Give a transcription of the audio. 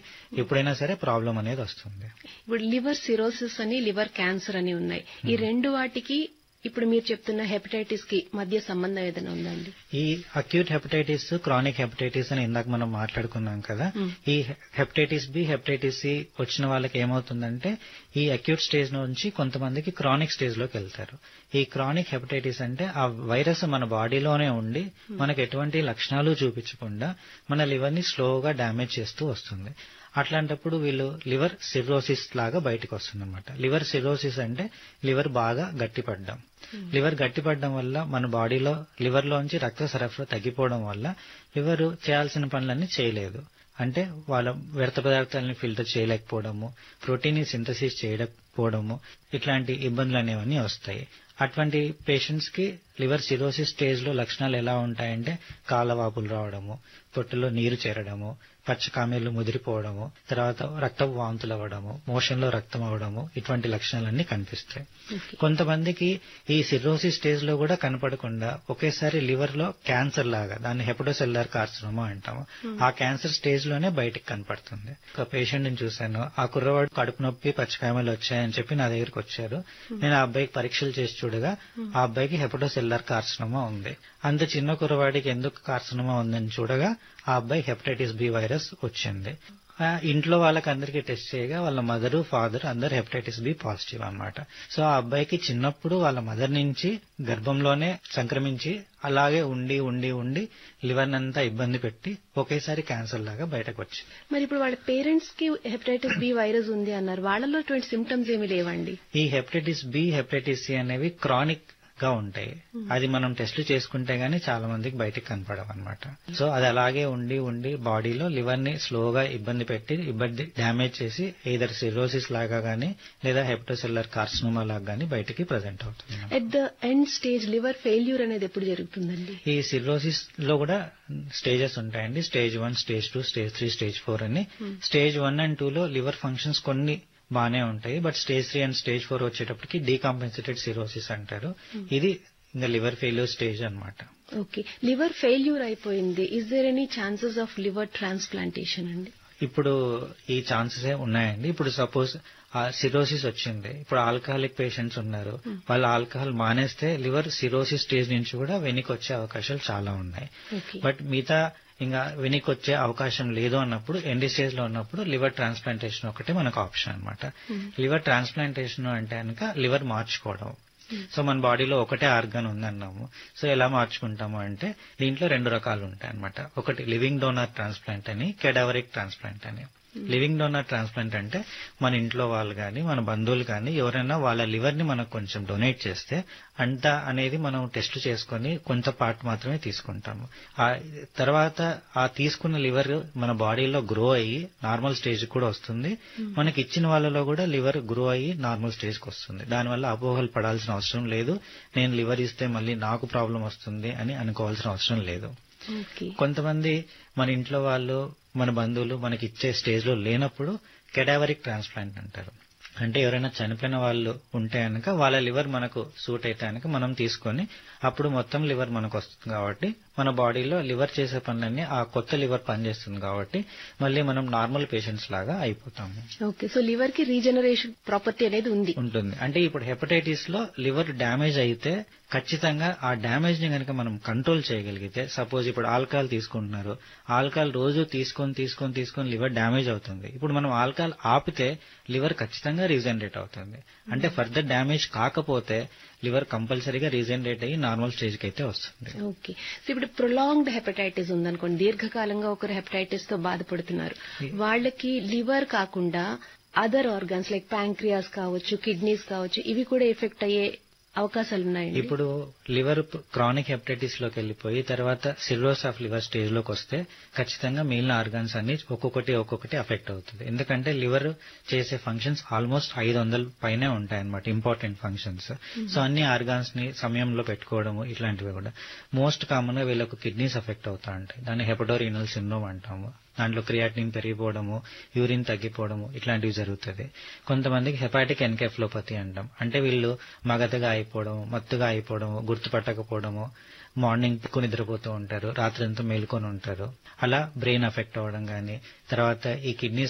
ఎప్పుడైనా సరే ప్రాబ్లం అనేది వస్తుంది. ఇప్పుడు లివర్ సిరోసిస్ అని లివర్ క్యాన్సర్ అని ఉన్నాయి. ఈ రెండు వాటికి ఇప్పుడు మీరు చెప్తున్న హెపటైటిస్ కి మధ్య సంబంధం ఏదైనా ఉందండి? ఈ అక్యూట్ హెపటైటిస్, క్రానిక్ హెపటైటిస్ అని ఇందాక మనం మాట్లాడుకున్నాం కదా. ఈ హెపటైటిస్ బి, హెపటైటిస్ సి వచ్చిన వాళ్ళకి ఏమవుతుందంటే ఈ అక్యూట్ స్టేజ్ నుంచి కొంతమందికి క్రానిక్ స్టేజ్ లోకి వెళ్తారు. ఈ క్రానిక్ హెపటైటిస్ అంటే ఆ వైరస్ మన బాడీలోనే ఉండి మనకు ఎటువంటి లక్షణాలు చూపించకుండా మన లివర్ ని స్లోగా డ్యామేజ్ చేస్తూ వస్తుంది. అట్లాంటప్పుడు వీళ్ళు లివర్ సిర్రోసిస్ లాగా బయటకు వస్తుందన్నమాట. లివర్ సిర్రోసిస్ అంటే లివర్ బాగా గట్టిపడ్డం. లివర్ గట్టిపడ్డం వల్ల మన బాడీలో లివర్ లోంచి రక్త సరఫరా తగ్గిపోవడం వల్ల లివర్ చేయాల్సిన పనులన్నీ చేయలేదు. అంటే వాళ్ళ వ్యర్థ పదార్థాలని ఫిల్టర్ చేయలేకపోవడము, ప్రోటీన్ ని సింథసిస్ చేయలేకపోవడము, ఇట్లాంటి ఇబ్బందులు అనేవన్నీ వస్తాయి. అటువంటి పేషెంట్స్ కి లివర్ సిరోసిస్ స్టేజ్ లో లక్షణాలు ఎలా ఉంటాయంటే కాలవాపులు రావడము, పొట్టలో నీరు చేరడము, పచ్చకామెర్లు ముదిరిపోవడము, తర్వాత రక్తపు వాంతులు అవ్వడము, మోషన్ లో రక్తం అవ్వడము, ఇటువంటి లక్షణాలన్నీ కనిపిస్తాయి. కొంతమందికి ఈ సిర్రోసిస్ స్టేజ్ లో కూడా కనపడకుండా ఒకేసారి లివర్ లో క్యాన్సర్ లాగా, దాన్ని హెపటోసెల్యులర్ కార్సినోమా అంటాము, ఆ క్యాన్సర్ స్టేజ్ లోనే బయటకు కనపడుతుంది. ఒక పేషెంట్ ని చూశాను, ఆ కుర్రవాడు కడుపు నొప్పి పచ్చకామెర్లు వచ్చాయని చెప్పి నా దగ్గరికి వచ్చారు. నేను ఆ అబ్బాయికి పరీక్షలు చేసి చూడగా ఆ అబ్బాయికి హెపటోసెల్యులర్ కార్సినోమా ఉంది. అంత చిన్న కుర్రవాడికి ఎందుకు కార్సినోమా ఉందని చూడగా ఆ అబ్బాయి హెపటైటిస్ బి వైరస్ వచ్చింది. ఇంట్లో వాళ్ళకి అందరికీ టెస్ట్ చేయగా వాళ్ళ మదరు, ఫాదర్ అందరు హెపటైటిస్ బి పాజిటివ్ అన్నమాట. సో ఆ అబ్బాయికి చిన్నప్పుడు వాళ్ళ మదర్ నుంచి గర్భంలోనే సంక్రమించి అలాగే ఉండి ఉండి ఉండి లివర్ అంతా ఇబ్బంది పెట్టి ఒకేసారి క్యాన్సర్ లాగా బయటకు వచ్చింది. మరి ఇప్పుడు వాళ్ళ పేరెంట్స్ కి హెపటైటిస్ బి వైరస్ ఉంది అన్నారు, వాళ్ళలో ఇటువంటి సిమ్టమ్స్ ఏమి లేవండి? ఈ హెపటైటిస్ బి, హెపటైటిస్ సి అనేవి క్రానిక్ గా ఉంటాయి. అది మనం టెస్టులు చేసుకుంటే గానీ చాలా మందికి బయటకు కనపడవు అనమాట. సో అది అలాగే ఉండి ఉండి బాడీలో లివర్ ని స్లోగా ఇబ్బంది పెట్టి డ్యామేజ్ చేసి ఎయిదర్ సిరోసిస్ లాగా గానీ లేదా హెపటోసెల్యులర్ కార్సినోమా లాగా గానీ బయటికి ప్రెజెంట్ అవుతుంది. At the end stage liver failure అనేది ఎప్పుడు జరుగుతుందండి? ఈ సిరోసిస్ లో కూడా స్టేజెస్ ఉంటాయండి. స్టేజ్ 1, స్టేజ్ 2, స్టేజ్ 3, స్టేజ్ 4 అని. స్టేజ్ 1 and 2 లో లివర్ ఫంక్షన్స్ కొన్ని బానే ఉంటాయి. బట్ స్టేజ్ 3 and స్టేజ్ 4 వచ్చేటప్పటికి డీకాంపెన్సేటెడ్ సిరోసిస్ అంటారు. ఇది ఇంకా లివర్ ఫెయిల్యూర్ స్టేజ్ అన్నమాట. ఓకే, లివర్ ఫెయిల్యూర్ అయిపోయింది, is there any chances of liver transplantation అండి? ఇప్పుడు ఈ ఛాన్సెస్ ఉన్నాయండి. ఇప్పుడు సపోజ్ సిరోసిస్ వచ్చింది, ఇప్పుడు ఆల్కహాలిక్ పేషెంట్స్ ఉన్నారు, వాళ్ళు ఆల్కహాల్ మానేస్తే లివర్ సిరోసిస్ స్టేజ్ నుంచి కూడా వెనక్కి వచ్చే అవకాశాలు చాలా ఉన్నాయి. బట్ మిగతా ఇంకా వెనక్కి వచ్చే అవకాశం లేదు అన్నప్పుడు, ఎండ్ స్టేజ్ లో ఉన్నప్పుడు లివర్ ట్రాన్స్ప్లాంటేషన్ ఒకటే మనకు ఆప్షన్ అన్నమాట. లివర్ ట్రాన్స్ప్లాంటేషన్ అంటే కనుక లివర్ మార్చుకోవడం. సో మన బాడీలో ఒకటే ఆర్గాన్ ఉందన్నాము, సో ఎలా మార్చుకుంటాము అంటే దీంట్లో 2 రకాలు ఉంటాయి అన్నమాట. ఒకటి లివింగ్ డోనర్ ట్రాన్స్ప్లాంట్ అని, కెడావరిక్ ట్రాన్స్ప్లాంట్ అని. లివింగ్ డోనర్ ట్రాన్స్ప్లాంట్ అంటే మన ఇంట్లో వాళ్ళు కానీ మన బంధువులు కానీ ఎవరైనా వాళ్ళ లివర్ ని మనకు కొంచెం డొనేట్ చేస్తే అంతా అనేది మనం టెస్ట్ చేసుకుని కొంత పార్ట్ మాత్రమే తీసుకుంటాము. ఆ తర్వాత ఆ తీసుకున్న లివర్ మన బాడీలో గ్రో అయ్యి నార్మల్ స్టేజ్ కూడా వస్తుంది. మనకి ఇచ్చిన వాళ్ళలో కూడా లివర్ గ్రో అయ్యి నార్మల్ స్టేజ్ కి వస్తుంది. దానివల్ల అపోహలు పడాల్సిన అవసరం లేదు. నేను లివర్ ఇస్తే మళ్ళీ నాకు ప్రాబ్లం వస్తుంది అని అనుకోవాల్సిన అవసరం లేదు. కొంతమంది మన ఇంట్లో వాళ్ళు మన బంధువులు మనకి ఇచ్చే స్టేజ్ లో లేనప్పుడు కెడావరిక్ ట్రాన్స్ప్లాంట్ అంటారు. అంటే ఎవరైనా చనిపోయిన వాళ్ళు ఉంటే కనుక వాళ్ళ లివర్ మనకు సూట్ అయితే కనుక మనం తీసుకొని అప్పుడు మొత్తం లివర్ మనకు వస్తుంది కాబట్టి మన బాడీలో లివర్ చేసే పనులన్నీ ఆ కొత్త లివర్ పనిచేస్తుంది కాబట్టి మళ్ళీ మనం నార్మల్ పేషెంట్స్ లాగా అయిపోతాము. ఓకే, సో లివర్ కి రీజనరేషన్ ప్రాపర్టీ అనేది ఉంటుంది. అంటే ఇప్పుడు హెపటైటిస్ లో లివర్ డ్యామేజ్ అయితే ఖచ్చితంగా ఆ డ్యామేజ్ ని కనుక మనం కంట్రోల్ చేయగలిగితే, సపోజ్ ఇప్పుడు ఆల్కహాల్ తీసుకుంటున్నారు, ఆల్కహాల్ రోజు తీసుకొని లివర్ డ్యామేజ్ అవుతుంది. ఇప్పుడు మనం ఆల్కహాల్ ఆపితే లివర్ ఖచ్చితంగా రీజనరేట్ అవుతుంది. అంటే ఫర్దర్ డ్యామేజ్ కాకపోతే లివర్ కంపల్సరీగా రీజనరేట్ అయ్యి నార్మల్ స్టేజ్ కి అయితే వస్తుంది. ఓకే, సో ఇప్పుడు ప్రొలాంగ్డ్ హెపటైటిస్ ఉందనుకోండి, దీర్ఘకాలంగా ఒకరు హెపటైటిస్ తో బాధపడుతున్నారు, వాళ్ళకి లివర్ కాకుండా అదర్ ఆర్గాన్స్ లైక్ ప్యాంక్రియాస్ కావచ్చు, కిడ్నీస్ కావచ్చు, ఇవి కూడా ఎఫెక్ట్ అయ్యే అవకాశాలు ఉన్నాయండి? ఇప్పుడు లివర్ క్రానిక్ హెపటైటిస్ లోకి వెళ్ళిపోయి తర్వాత సిర్రోసిస్ ఆఫ్ లివర్ స్టేజ్ లోకి వస్తే ఖచ్చితంగా మిగిలిన ఆర్గాన్స్ అన్ని ఒక్కొక్కటి అఫెక్ట్ అవుతుంది. ఎందుకంటే లివర్ చేసే ఫంక్షన్స్ ఆల్మోస్ట్ 500 పైనే ఉంటాయన్నమాట, ఇంపార్టెంట్ ఫంక్షన్స్. సో అన్ని ఆర్గాన్స్ ని సమయంలో పెట్టుకోవడము ఇట్లాంటివి కూడా. మోస్ట్ కామన్ గా వీళ్ళకు కిడ్నీస్ ఎఫెక్ట్ అవుతా ఉంటాయి, దాన్ని హెపటోరీనల్ సిండ్రోమ్ అంటాము. దాంట్లో క్రియాటినిన్ పెరిగిపోవడము, యూరిన్ తగ్గిపోవడము ఇట్లాంటివి జరుగుతుంది. కొంతమందికి హెపాటిక్ ఎన్కెఫ్లోపతి అంటాం. అంటే వీళ్ళు మగతగా అయిపోవడము, మత్తుగా అయిపోవడము, గుర్తుపట్టకపోవడము, మార్నింగ్ నిద్రపోతూ ఉంటారు, రాత్రి అంతా మేల్కొని ఉంటారు. అలా బ్రెయిన్ ఎఫెక్ట్ అవ్వడం గానీ, తర్వాత ఈ కిడ్నీస్